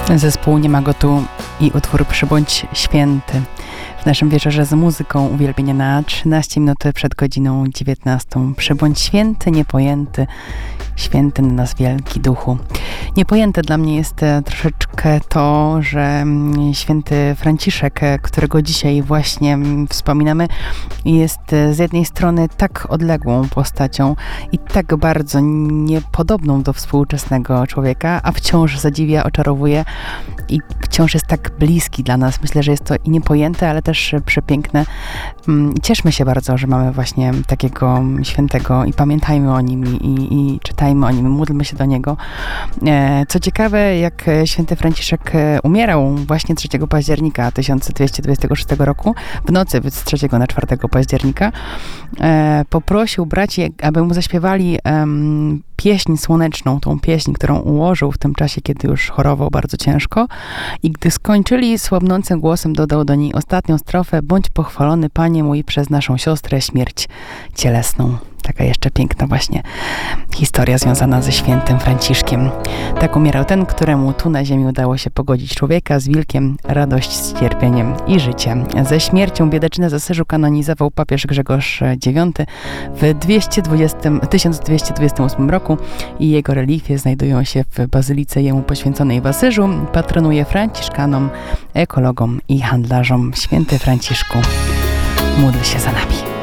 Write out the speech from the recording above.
Zespół Nie ma go tu i utwór Przybądź święty. W naszym wieczorze z muzyką uwielbienia na 13 minut przed godziną 19. Przybądź święty, niepojęty, święty na nas wielki duchu. Niepojęte dla mnie jest troszeczkę to, że święty Franciszek, którego dzisiaj właśnie wspominamy, jest z jednej strony tak odległą postacią i tak bardzo niepodobną do współczesnego człowieka, a wciąż zadziwia, oczarowuje i wciąż jest tak bliski dla nas. Myślę, że jest to i niepojęte, ale też przepiękne. Cieszmy się bardzo, że mamy właśnie takiego świętego i pamiętajmy o nim i czytajmy o nim, módlmy się do niego. Co ciekawe, jak święty Franciszek umierał właśnie 3 października 1226 roku, w nocy z 3 na 4 października, poprosił braci, aby mu zaśpiewali pieśń słoneczną, tą pieśń, którą ułożył w tym czasie, kiedy już chorował bardzo ciężko. I gdy skończyli, słabnącym głosem dodał do niej ostatnią strofę: bądź pochwalony, Panie mój, przez naszą siostrę śmierć cielesną. Taka jeszcze piękna właśnie historia związana ze świętym Franciszkiem. Tak umierał ten, któremu tu na ziemi udało się pogodzić człowieka z wilkiem, radość z cierpieniem i życie. Ze śmiercią biedacznę z Asyżu kanonizował papież Grzegorz IX w 1228 roku i jego relikwie znajdują się w bazylice jemu poświęconej w Asyżu. Patronuje franciszkanom, ekologom i handlarzom. Święty Franciszku, módl się za nami.